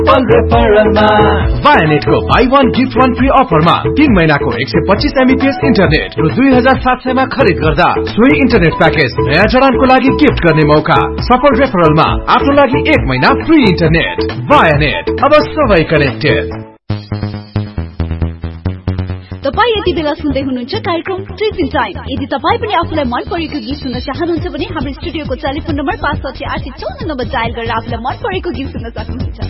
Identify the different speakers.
Speaker 1: वायनेटको by one gift one free अफरमा 3 महिनाको 125 MBPS internet रु 2700 मा खरिद गर्दा सोही इन्टरनेट प्याकेज नयाँ जडानको लागि गिफ्ट गर्ने मौका। सफल रेफरलमा आफ्नो लागि 1 महिना फ्री इन्टरनेट। वायनेट, अब सबै कनेक्टेड।
Speaker 2: तपाई यति बेला सुन्दै हुनुहुन्छ कार्यक्रम टिफिन टाइम। यदि तपाई पनि आफुलाई मन परेको गीत सुन्न चाहनुहुन्छ भने हाम्रो स्टुडियोको टेलिफोन नम्बर 56854 डायल गरेर आफुलाई मन परेको गीत सुन्न सक्नुहुन्छ।